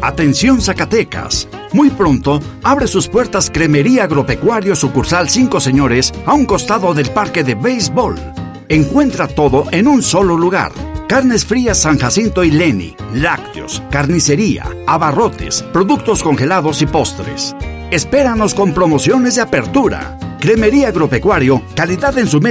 Atención Zacatecas. Muy pronto abre sus puertas Cremería Agropecuario sucursal 5 Señores a un costado del parque de béisbol. Encuentra todo en un solo lugar. Carnes frías San Jacinto y Leni, lácteos, carnicería, abarrotes, productos congelados y postres. Espéranos con promociones de apertura. Cremería Agropecuario, calidad en su